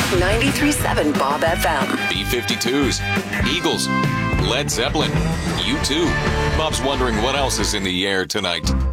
93.7 Bob FM. B-52s, Eagles, Led Zeppelin, U2. Bob's wondering what else is in the air tonight.